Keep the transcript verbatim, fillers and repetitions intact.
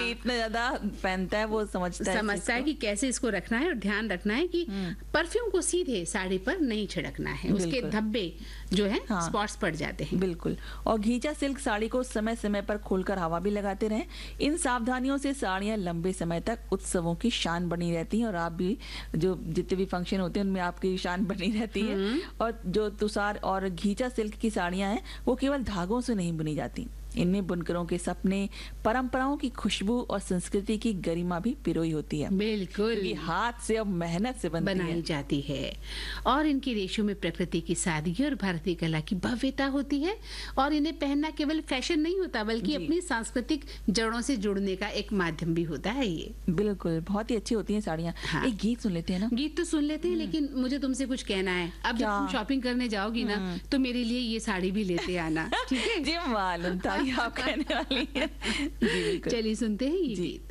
क्योंकि इतना ज्यादा पहनता है, वो समझता है समझता है कि कैसे इसको रखना है, और ध्यान रखना है कि परफ्यूम को सीधे साड़ी पर नहीं छिड़कना है, उसके धब्बे जो है हाँ, स्पॉट्स पड़ जाते हैं। बिल्कुल। और घींचा सिल्क साड़ी को समय समय पर खोलकर हवा भी लगाते रहें। इन सावधानियों से साड़ियां लंबे समय तक उत्सवों की शान बनी रहती हैं, और आप भी जो जितने भी फंक्शन होते हैं उनमें आपकी शान बनी रहती है। और जो तुषार और घींचा सिल्क की साड़ियां हैं वो केवल धागों से नहीं बुनी जाती, इनमें बुनकरों के सपने, परंपराओं की खुशबू और संस्कृति की गरिमा भी पिरोई होती है। बिल्कुल, ये हाथ से और मेहनत से बनती बनाई है। जाती है। और इनकी रेशों में प्रकृति की सादगी और भारतीय कला की भव्यता होती है। और इन्हें पहनना केवल फैशन नहीं होता, बल्कि अपनी सांस्कृतिक जड़ों से जुड़ने का एक माध्यम भी होता है। ये बिल्कुल, बहुत ही अच्छी होती हैं साड़ियाँ। हाँ। एक गीत सुन लेते हैं ना? गीत तो सुन लेते हैं, लेकिन मुझे तुमसे कुछ कहना है। अब जब तुम शॉपिंग करने जाओगी ना, तो मेरे लिए ये साड़ी भी लेते आना, ठीक है? जी मालूम था ये आप कहने वाली हैं। जी बिल्कुल। चलिए सुनते हैं ये जी। गीत।